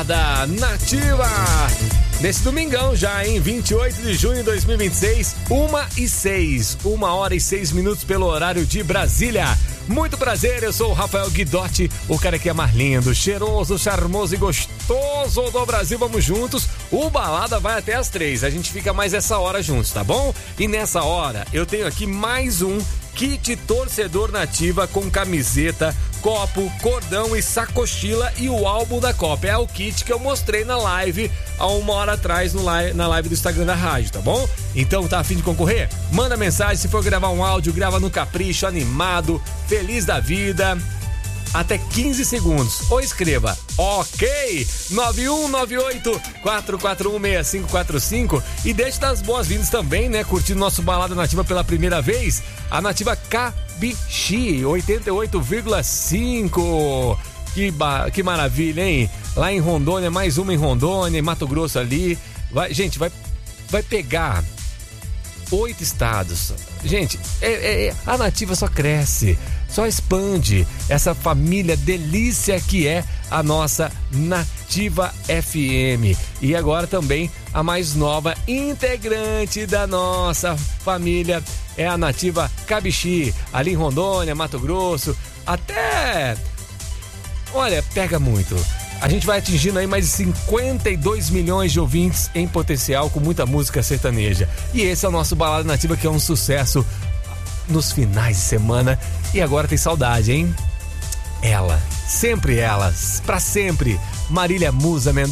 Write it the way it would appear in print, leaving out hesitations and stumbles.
Balada Nativa. Nesse domingão já, em 28 de junho de 2026, 1h06, 1h06 pelo horário de Brasília. Muito prazer, eu sou o Rafael Guidotti, o cara que é mais lindo, cheiroso, charmoso e gostoso do Brasil. Vamos juntos, o Balada vai até as 3, a gente fica mais essa hora juntos, tá bom? E nessa hora, eu tenho aqui mais um kit torcedor Nativa com camiseta, copo, cordão e sacochila e o álbum da Copa. É o kit que eu mostrei na live há 1 hora atrás na live do Instagram da rádio, tá bom? Então tá a fim de concorrer? Manda mensagem, se for gravar um áudio, grava no capricho, animado, feliz da vida. Até 15 segundos. Ou escreva, ok, 9198-441-6545 e deixe das boas-vindas também, né? Curtindo nosso Balada Nativa pela primeira vez, a Nativa Cabixi, 88,5. Que maravilha, hein? Lá em Rondônia, mais uma em Rondônia, em Mato Grosso ali. Gente, vai pegar 8 estados. Gente, a Nativa só cresce, só expande essa família delícia que é a nossa Nativa FM. E agora também a mais nova integrante da nossa família é a Nativa Cabixi, ali em Rondônia, Mato Grosso, até... Olha, pega muito. A gente vai atingindo aí mais de 52 milhões de ouvintes em potencial com muita música sertaneja. E esse é o nosso Balada Nativa, que é um sucesso nos finais de semana. E agora tem saudade, hein? Ela, sempre ela, pra sempre, Marília Musa Mendonça.